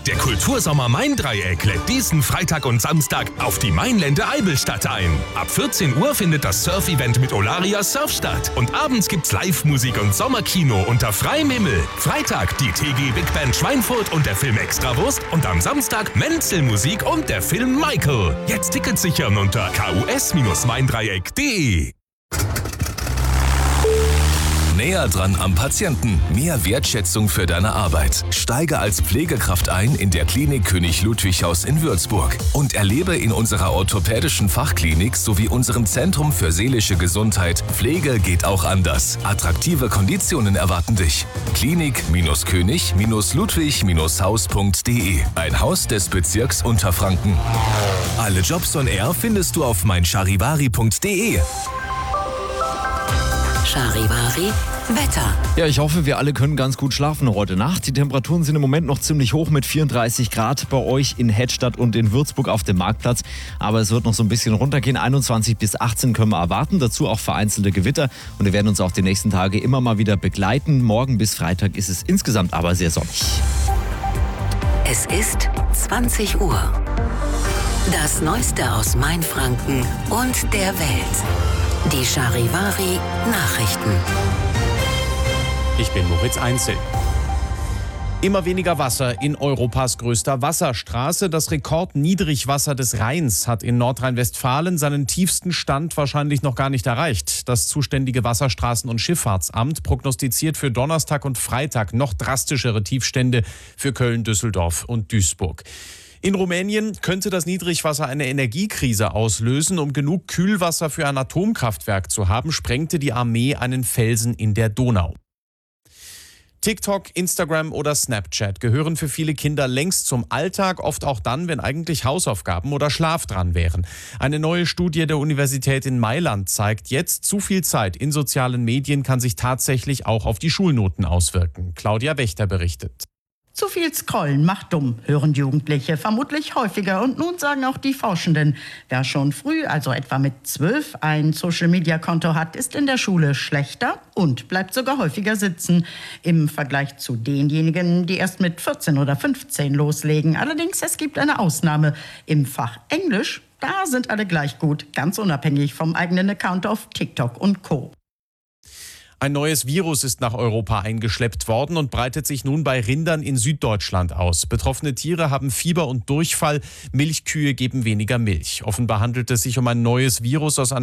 Der Kultursommer Main-Dreieck lädt diesen Freitag und Samstag auf die Mainlände Eibelstadt ein. Ab 14 Uhr findet das Surf-Event mit Olaria Surf statt. Und abends gibt's Live-Musik und Sommerkino unter freiem Himmel. Freitag die TG Big Band Schweinfurt und der Film Extrawurst. Und am Samstag Menzel-Musik und der Film Michael. Jetzt Tickets sichern unter kus-maindreieck.de. Näher dran am Patienten. Mehr Wertschätzung für deine Arbeit. Steige als Pflegekraft ein in der Klinik König Ludwig Haus in Würzburg und erlebe in unserer orthopädischen Fachklinik sowie unserem Zentrum für seelische Gesundheit Pflege geht auch anders. Attraktive Konditionen erwarten dich. Klinik-König-Ludwig-Haus.de. Ein Haus des Bezirks Unterfranken. Alle Jobs on Air findest du auf meincharivari.de. Charivari Wetter. Ja, ich hoffe, wir alle können ganz gut schlafen heute Nacht. Die Temperaturen sind im Moment noch ziemlich hoch mit 34 Grad bei euch in Hedstadt und in Würzburg auf dem Marktplatz. Aber es wird noch so ein bisschen runtergehen. 21 bis 18 können wir erwarten. Dazu auch vereinzelte Gewitter. Und wir werden uns auch die nächsten Tage immer mal wieder begleiten. Morgen bis Freitag ist es insgesamt aber sehr sonnig. Es ist 20 Uhr. Das Neueste aus Mainfranken und der Welt. Die Charivari Nachrichten. Ich bin Moritz Einzel. Immer weniger Wasser in Europas größter Wasserstraße. Das Rekordniedrigwasser des Rheins hat in Nordrhein-Westfalen seinen tiefsten Stand wahrscheinlich noch gar nicht erreicht. Das zuständige Wasserstraßen- und Schifffahrtsamt prognostiziert für Donnerstag und Freitag noch drastischere Tiefstände für Köln, Düsseldorf und Duisburg. In Rumänien könnte das Niedrigwasser eine Energiekrise auslösen. Um genug Kühlwasser für ein Atomkraftwerk zu haben, sprengte die Armee einen Felsen in der Donau. TikTok, Instagram oder Snapchat gehören für viele Kinder längst zum Alltag, oft auch dann, wenn eigentlich Hausaufgaben oder Schlaf dran wären. Eine neue Studie der Universität in Mailand zeigt jetzt, zu viel Zeit in sozialen Medien kann sich tatsächlich auch auf die Schulnoten auswirken. Claudia Wächter berichtet. Zu viel Scrollen macht dumm, hören Jugendliche vermutlich häufiger. Und nun sagen auch die Forschenden, wer schon früh, also etwa mit 12, ein Social-Media-Konto hat, ist in der Schule schlechter und bleibt sogar häufiger sitzen. Im Vergleich zu denjenigen, die erst mit 14 oder 15 loslegen. Allerdings, es gibt eine Ausnahme. Im Fach Englisch, da sind alle gleich gut, ganz unabhängig vom eigenen Account auf TikTok und Co. Ein neues Virus ist nach Europa eingeschleppt worden und breitet sich nun bei Rindern in Süddeutschland aus. Betroffene Tiere haben Fieber und Durchfall, Milchkühe geben weniger Milch. Offenbar handelt es sich um ein neues Virus aus einer